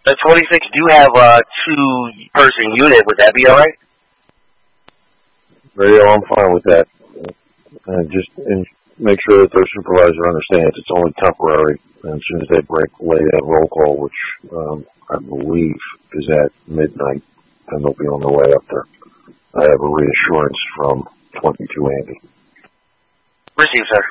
The 26 do have a two-person unit. Would that be all right? Radio, I'm fine with that. And make sure that their supervisor understands it's only temporary. And as soon as they lay that roll call, which I believe is at midnight, then they'll be on their way up there. I have a reassurance from 22 Andy. Received, sir.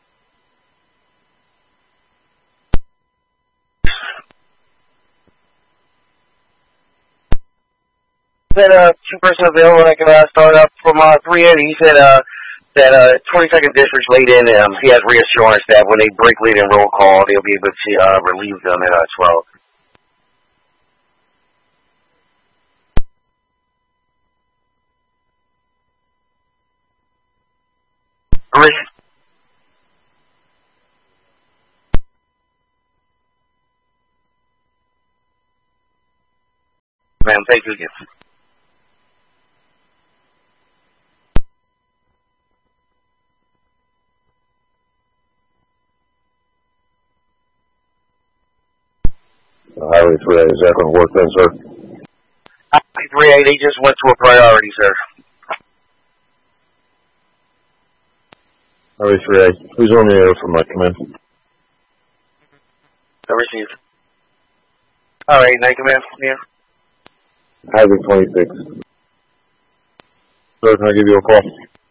Said two-person available. I can start up from 380. He said that 22nd district's laid in. He has reassurance that when they break lead and roll call, they'll be able to relieve them at 12. Ma'am, thank you again. Highway 3A, is that going to work then, sir? Highway 3A, they just went to a priority, sir. Highway 3A, who's on the air from my command? I received. All right, night command, here. Highway 26. Sir, can I give you a call?